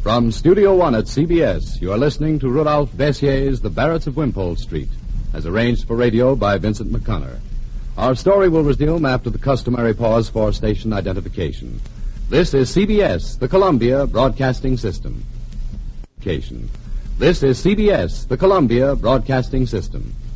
From Studio One at CBS, you are listening to Rudolph Bessier's The Barretts of Wimpole Street, as arranged for radio by Vincent McConnor. Our story will resume after the customary pause for station identification. This is CBS, the Columbia Broadcasting System. This is CBS, the Columbia Broadcasting System.